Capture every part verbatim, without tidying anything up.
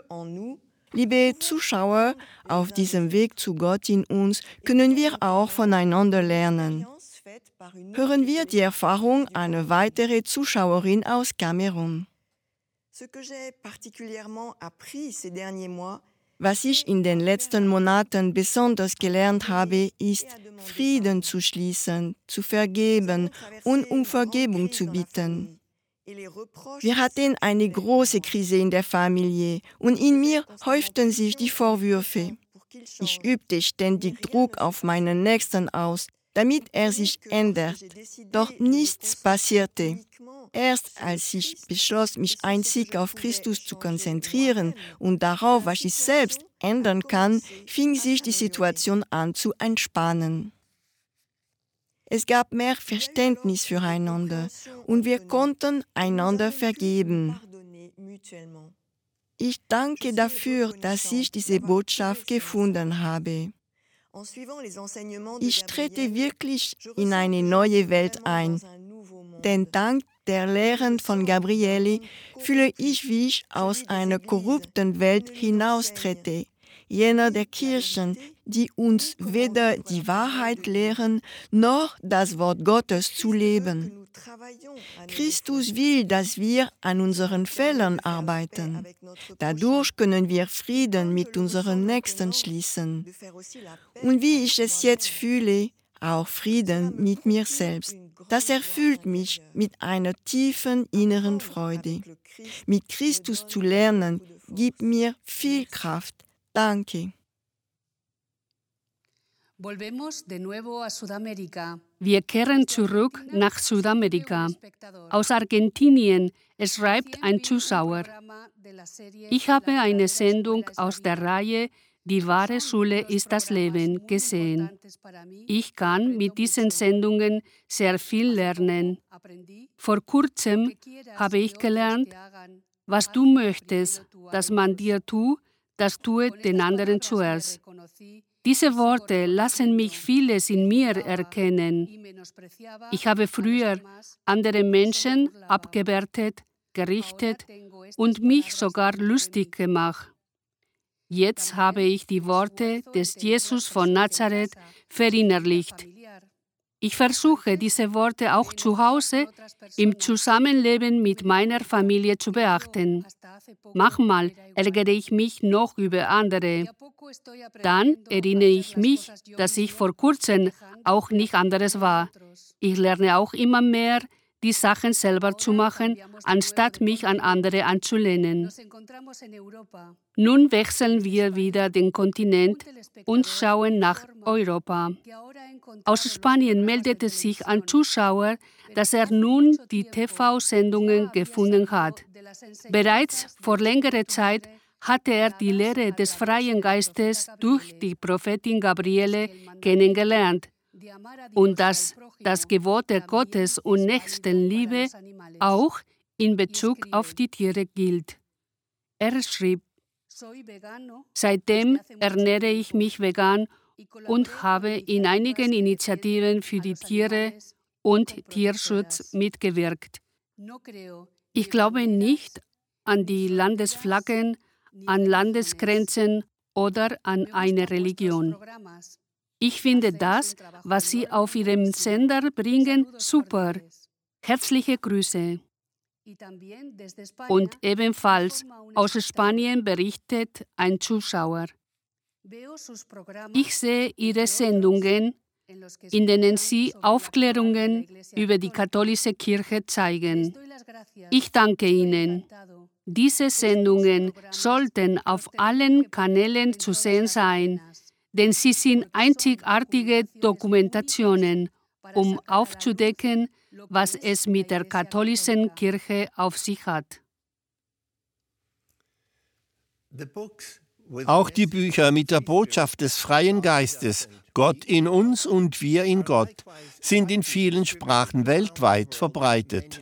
Liebe Zuschauer, auf diesem Weg zu Gott in uns können wir auch voneinander lernen. Hören wir die Erfahrung einer weiteren Zuschauerin aus Kamerun. Was ich in den letzten Monaten besonders gelernt habe, ist, Frieden zu schließen, zu vergeben und um Vergebung zu bitten. Wir hatten eine große Krise in der Familie und in mir häuften sich die Vorwürfe. Ich übte ständig Druck auf meinen Nächsten aus, damit er sich ändert. Doch nichts passierte. Erst als ich beschloss, mich einzig auf Christus zu konzentrieren und darauf, was ich selbst ändern kann, fing sich die Situation an zu entspannen. Es gab mehr Verständnis füreinander und wir konnten einander vergeben. Ich danke dafür, dass ich diese Botschaft gefunden habe. Ich trete wirklich in eine neue Welt ein, denn dank der Lehren von Gabriele fühle ich, wie ich aus einer korrupten Welt hinaustrete, jener der Kirchen, die uns weder die Wahrheit lehren, noch das Wort Gottes zu leben. Christus will, dass wir an unseren Fehlern arbeiten. Dadurch können wir Frieden mit unseren Nächsten schließen. Und wie ich es jetzt fühle, auch Frieden mit mir selbst. Das erfüllt mich mit einer tiefen inneren Freude. Mit Christus zu lernen, gibt mir viel Kraft. Danke. Wir kehren zurück nach Südamerika. Aus Argentinien schreibt ein Zuschauer: Ich habe eine Sendung aus der Reihe Die wahre Schule ist das Leben gesehen. Ich kann mit diesen Sendungen sehr viel lernen. Vor kurzem habe ich gelernt, was du möchtest, dass man dir tut, das tue den anderen zuerst. Diese Worte lassen mich vieles in mir erkennen. Ich habe früher andere Menschen abgewertet, gerichtet und mich sogar lustig gemacht. Jetzt habe ich die Worte des Jesus von Nazareth verinnerlicht. Ich versuche, diese Worte auch zu Hause im Zusammenleben mit meiner Familie zu beachten. Manchmal ärgere ich mich noch über andere. Dann erinnere ich mich, dass ich vor kurzem auch nicht anderes war. Ich lerne auch immer mehr, die Sachen selber zu machen, anstatt mich an andere anzulehnen. Nun wechseln wir wieder den Kontinent und schauen nach Europa. Aus Spanien meldete sich ein Zuschauer, dass er nun die T V-Sendungen gefunden hat. Bereits vor längerer Zeit hatte er die Lehre des freien Geistes durch die Prophetin Gabriele kennengelernt und dass das Gebot der Gottes- und Nächstenliebe auch in Bezug auf die Tiere gilt. Er schrieb: Seitdem ernähre ich mich vegan und habe in einigen Initiativen für die Tiere und Tierschutz mitgewirkt. Ich glaube nicht an die Landesflaggen, an Landesgrenzen oder an eine Religion. Ich finde das, was Sie auf Ihrem Sender bringen, super. Herzliche Grüße. Und ebenfalls aus Spanien berichtet ein Zuschauer: Ich sehe Ihre Sendungen, in denen Sie Aufklärungen über die katholische Kirche zeigen. Ich danke Ihnen. Diese Sendungen sollten auf allen Kanälen zu sehen sein, denn sie sind einzigartige Dokumentationen, um aufzudecken, was es mit der katholischen Kirche auf sich hat. Auch die Bücher mit der Botschaft des freien Geistes, Gott in uns und wir in Gott, sind in vielen Sprachen weltweit verbreitet.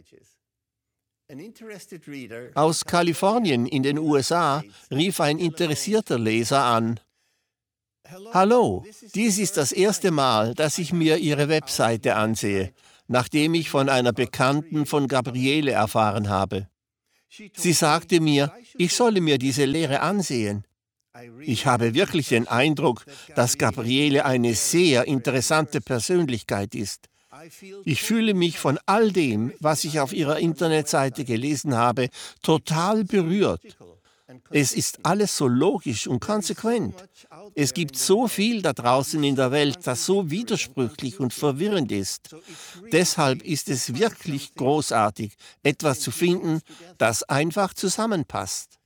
Aus Kalifornien in den U S A rief ein interessierter Leser an: Hallo, dies ist das erste Mal, dass ich mir Ihre Webseite ansehe, nachdem ich von einer Bekannten von Gabriele erfahren habe. Sie sagte mir, ich solle mir diese Lehre ansehen. Ich habe wirklich den Eindruck, dass Gabriele eine sehr interessante Persönlichkeit ist. Ich fühle mich von all dem, was ich auf ihrer Internetseite gelesen habe, total berührt. Es ist alles so logisch und konsequent. Es gibt so viel da draußen in der Welt, das so widersprüchlich und verwirrend ist. Deshalb ist es wirklich großartig, etwas zu finden, das einfach zusammenpasst.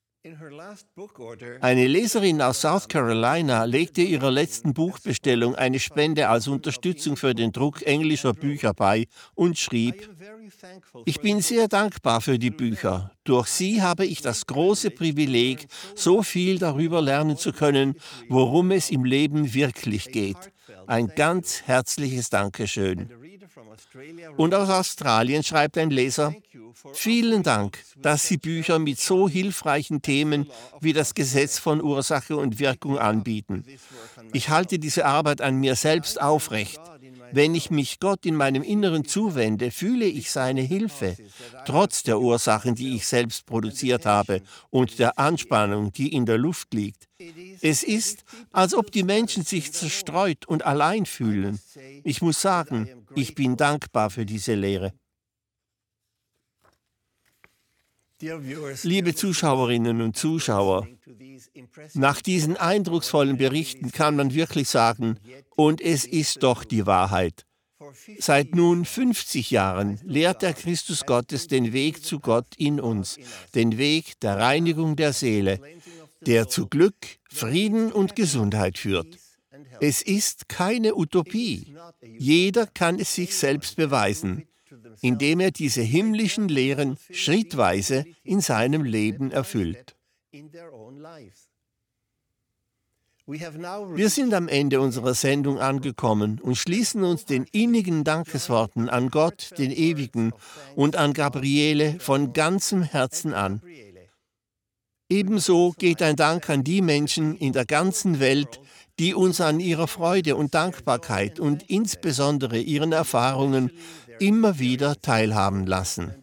Eine Leserin aus South Carolina legte ihrer letzten Buchbestellung eine Spende als Unterstützung für den Druck englischer Bücher bei und schrieb: Ich bin sehr dankbar für die Bücher. Durch sie habe ich das große Privileg, so viel darüber lernen zu können, worum es im Leben wirklich geht. Ein ganz herzliches Dankeschön. Und aus Australien schreibt ein Leser: Vielen Dank, dass Sie Bücher mit so hilfreichen Themen wie das Gesetz von Ursache und Wirkung anbieten. Ich halte diese Arbeit an mir selbst aufrecht. Wenn ich mich Gott in meinem Inneren zuwende, fühle ich seine Hilfe, trotz der Ursachen, die ich selbst produziert habe und der Anspannung, die in der Luft liegt. Es ist, als ob die Menschen sich zerstreut und allein fühlen. Ich muss sagen, ich bin dankbar für diese Lehre. Liebe Zuschauerinnen und Zuschauer, nach diesen eindrucksvollen Berichten kann man wirklich sagen, und es ist doch die Wahrheit. Seit nun fünfzig Jahren lehrt der Christus Gottes den Weg zu Gott in uns, den Weg der Reinigung der Seele, der zu Glück, Frieden und Gesundheit führt. Es ist keine Utopie. Jeder kann es sich selbst beweisen, indem er diese himmlischen Lehren schrittweise in seinem Leben erfüllt. Wir sind am Ende unserer Sendung angekommen und schließen uns den innigen Dankesworten an Gott, den Ewigen, und an Gabriele von ganzem Herzen an. Ebenso geht ein Dank an die Menschen in der ganzen Welt, die uns an ihrer Freude und Dankbarkeit und insbesondere ihren Erfahrungen immer wieder teilhaben lassen.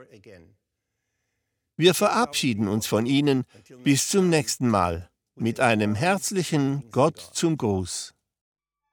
Wir verabschieden uns von Ihnen bis zum nächsten Mal mit einem herzlichen Gott zum Gruß.